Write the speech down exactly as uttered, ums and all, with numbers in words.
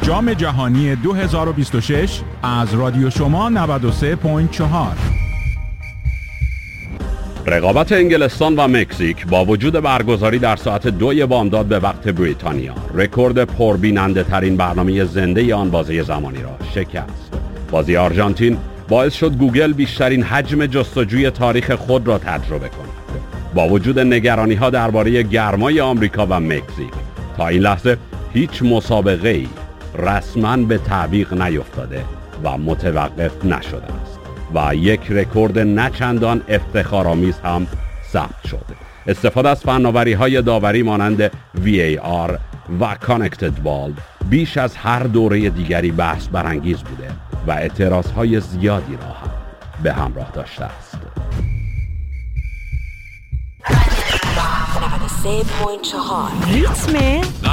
جام جهانی دو هزار و بیست و شش از رادیو شما نود و سه ممیز چهار. رقابت انگلستان و مکزیک با وجود برگزاری در ساعت دوی بامداد به وقت بریتانیا رکورد پربیننده ترین برنامه زنده آن بازی زمانی را شکست. بازی آرژانتین باعث شد گوگل بیشترین حجم جستجوی تاریخ خود را تجربه کند. با وجود نگرانی ها درباره گرمای آمریکا و مکزیک، تا این لحظه هیچ مسابقه‌ای رسما به تعویق نیفتاده و متوقف نشده است و یک رکورد نچندان افتخارآمیز هم ثبت شد. استفاده از فناوری‌های داوری مانند وی ای آر و کانکتد بال بیش از هر دوره دیگری بحث برانگیز بوده و اعتراضهای زیادی را هم به همراه داشته است. نود و سه ممیز چهار ریتم